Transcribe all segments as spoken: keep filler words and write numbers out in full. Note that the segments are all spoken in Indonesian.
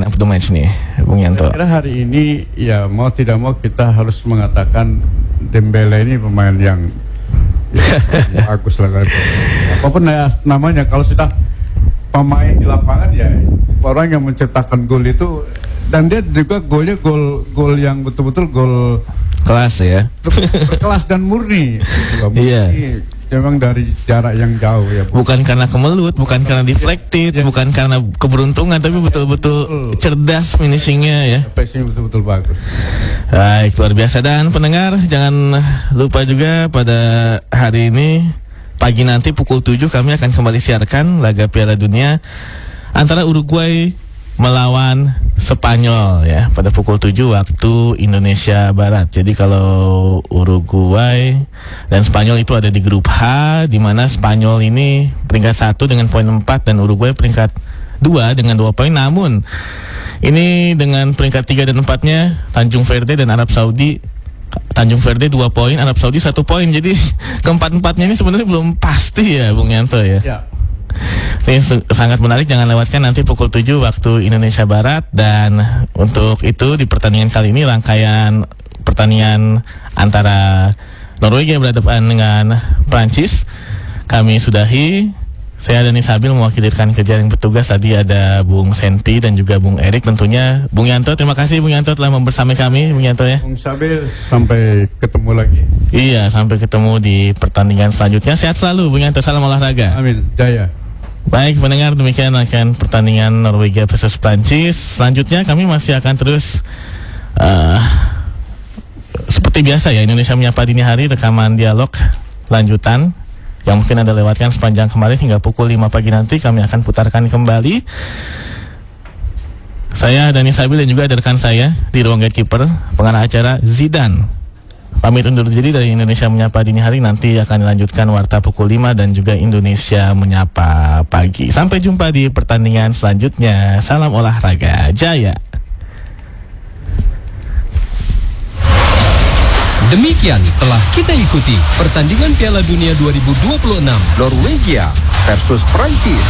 man of the match nih, Bung Yanto? Kira hari ini ya mau tidak mau kita harus mengatakan Dembele ini pemain yang ya, bagus lah. Apapun ya, namanya kalau sudah pemain di lapangan ya orang yang menciptakan gol itu, dan dia juga golnya gol gol yang betul-betul gol kelas ya, ber, berkelas dan murni. Iya. Memang dari jarak yang jauh ya. Bu. Bukan karena kemelut, bukan karena deflected, ya. Bukan karena keberuntungan, tapi betul-betul cerdas finishingnya ya. Finishing betul-betul bagus. Baik, luar biasa. Dan pendengar jangan lupa juga pada hari ini pagi nanti pukul tujuh kami akan kembali siarkan laga Piala Dunia antara Uruguay melawan Spanyol ya pada pukul tujuh waktu Indonesia Barat. Jadi kalau Uruguay dan Spanyol itu ada di grup H, di mana Spanyol ini peringkat satu dengan poin empat dan Uruguay peringkat dua dengan dua poin. Namun ini dengan peringkat tiga dan empatnya Tanjung Verde dan Arab Saudi. Tanjung Verde dua poin, Arab Saudi satu poin. Jadi keempat-empatnya ini sebenarnya belum pasti ya, Bung Yanto ya. Ya. Ini sangat menarik, jangan lewatkan nanti pukul tujuh waktu Indonesia Barat. Dan untuk itu di pertandingan kali ini rangkaian pertandingan antara Norwegia berhadapan dengan Prancis kami sudahi. Saya Dani Sabil mewakili rekan kerja yang bertugas. Tadi ada Bung Senti dan juga Bung Erik tentunya. Bung Yanto, terima kasih Bung Yanto telah membersamai kami, Bung Yanto ya. Bung Sabil, sampai ketemu lagi. Iya, sampai ketemu di pertandingan selanjutnya. Sehat selalu Bung Yanto, salam olahraga. Amin, jaya. Baik pendengar, demikian akan pertandingan Norwegia versus Prancis. Selanjutnya kami masih akan terus uh, seperti biasa ya, Indonesia Menyapa Dini Hari, rekaman dialog lanjutan yang mungkin Anda lewatkan sepanjang kemarin hingga pukul lima pagi nanti kami akan putarkan kembali. Saya Dani Sabil dan juga ada rekan saya di ruang gatekeeper, pengarah acara Zidan. Pamit undur diri dari Indonesia Menyapa Dini Hari. Nanti akan dilanjutkan Warta pukul lima dan juga Indonesia Menyapa Pagi. Sampai jumpa di pertandingan selanjutnya. Salam olahraga jaya. Demikian telah kita ikuti pertandingan Piala Dunia dua ribu dua puluh enam Norwegia versus Prancis.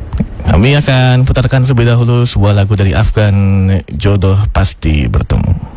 Kami akan putarkan terlebih dahulu sebuah lagu dari Afgan, Jodoh Pasti Bertemu.